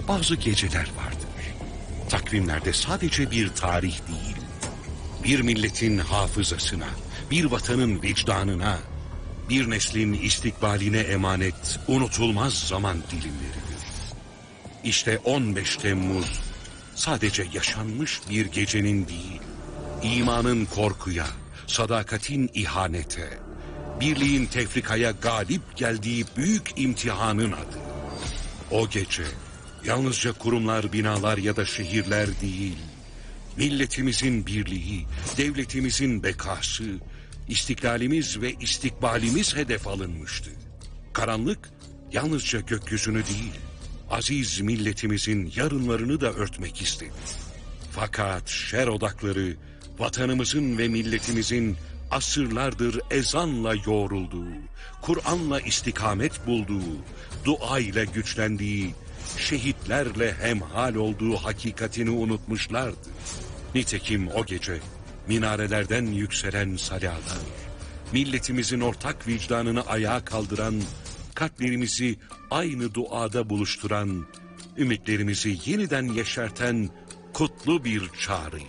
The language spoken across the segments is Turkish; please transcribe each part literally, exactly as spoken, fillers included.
Bazı geceler vardır. Takvimlerde sadece bir tarih değil, bir milletin hafızasına, bir vatanın vicdanına, bir neslin istikbaline emanet unutulmaz zaman dilimleridir. İşte on beş Temmuz sadece yaşanmış bir gecenin değil, imanın korkuya, sadakatin ihanete, birliğin tefrikaya galip geldiği büyük imtihanın adı. O gece yalnızca kurumlar, binalar ya da şehirler değil, milletimizin birliği, devletimizin bekası, istiklalimiz ve istikbalimiz hedef alınmıştı. Karanlık yalnızca gökyüzünü değil, aziz milletimizin yarınlarını da örtmek istedi. Fakat şer odakları vatanımızın ve milletimizin asırlardır ezanla yoğrulduğu, Kur'an'la istikamet bulduğu, duayla güçlendiği, şehitlerle hemhal olduğu hakikatini unutmuşlardı. Nitekim o gece minarelerden yükselen salalar, milletimizin ortak vicdanını ayağa kaldıran, kalplerimizi aynı duada buluşturan, ümitlerimizi yeniden yeşerten kutlu bir çağrıydı.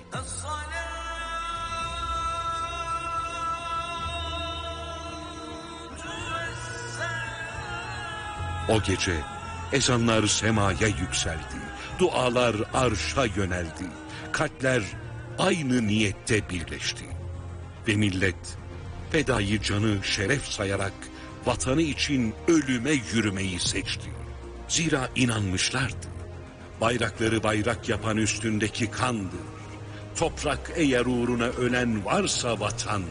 O gece ezanlar semaya yükseldi, dualar arşa yöneldi, kalpler aynı niyette birleşti. Ve millet fedayı canı şeref sayarak vatanı için ölüme yürümeyi seçti. Zira inanmışlardı, bayrakları bayrak yapan üstündeki kandır, toprak eğer uğruna ölen varsa vatandır.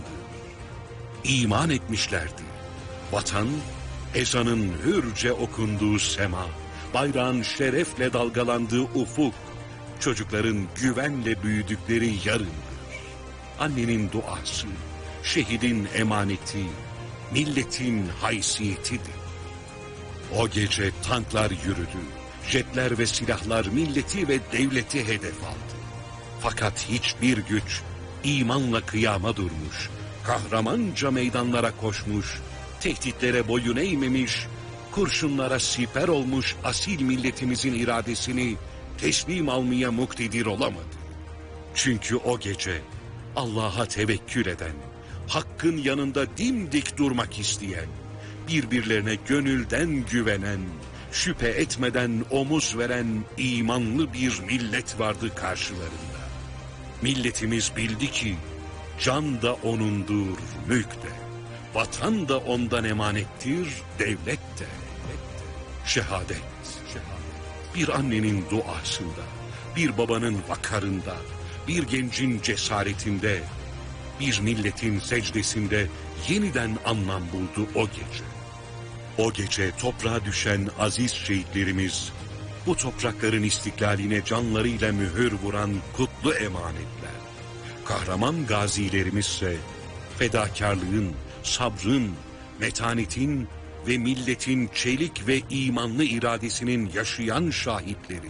İman etmişlerdi, vatan, ezanın hürce okunduğu sema, bayrağın şerefle dalgalandığı ufuk, çocukların güvenle büyüdükleri yarındır. Annenin duası, şehidin emaneti, milletin haysiyetidir. O gece tanklar yürüdü, jetler ve silahlar milleti ve devleti hedef aldı. Fakat hiçbir güç imanla kıyama durmuş, kahramanca meydanlara koşmuş, tehditlere boyun eğmemiş, kurşunlara siper olmuş asil milletimizin iradesini teslim almaya muktedir olamadı. Çünkü o gece Allah'a tevekkül eden, hakkın yanında dimdik durmak isteyen, birbirlerine gönülden güvenen, şüphe etmeden omuz veren imanlı bir millet vardı karşılarında. Milletimiz bildi ki can da onundur, mülk de, vatan da ondan emanettir, devlet de. Şehadet, bir annenin duasında, bir babanın vakarında, bir gencin cesaretinde, bir milletin secdesinde yeniden anlam buldu o gece. O gece toprağa düşen aziz şehitlerimiz, bu toprakların istiklaline canlarıyla mühür vuran kutlu emanetler. Kahraman gazilerimizse fedakarlığın, sabrın, metanetin ve milletin çelik ve imanlı iradesinin yaşayan şahitleridir.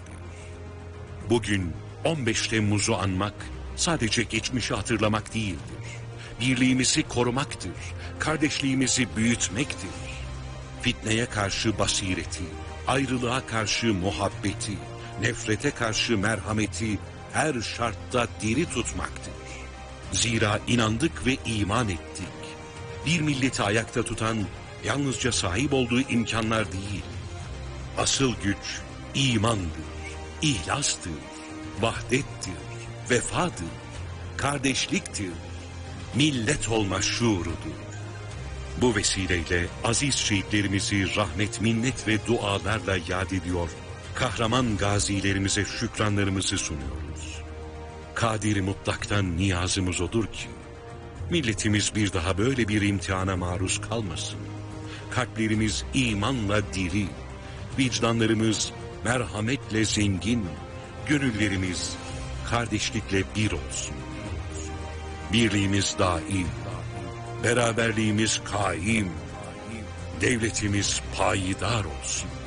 Bugün on beş Temmuz'u anmak sadece geçmişi hatırlamak değildir. Birliğimizi korumaktır, kardeşliğimizi büyütmektir. Fitneye karşı basireti, ayrılığa karşı muhabbeti, nefrete karşı merhameti her şartta diri tutmaktır. Zira inandık ve iman ettik. Bir milleti ayakta tutan yalnızca sahip olduğu imkanlar değil, asıl güç imandır, ihlastır, vahdettir, vefadır, kardeşliktir, millet olma şuurudur. Bu vesileyle aziz şehitlerimizi rahmet, minnet ve dualarla yad ediyor, kahraman gazilerimize şükranlarımızı sunuyoruz. Kadir-i Mutlak'tan niyazımız odur ki, milletimiz bir daha böyle bir imtihana maruz kalmasın. Kalplerimiz imanla diri, vicdanlarımız merhametle zengin, gönüllerimiz kardeşlikle bir olsun. Birliğimiz daim, beraberliğimiz kaim, devletimiz payidar olsun.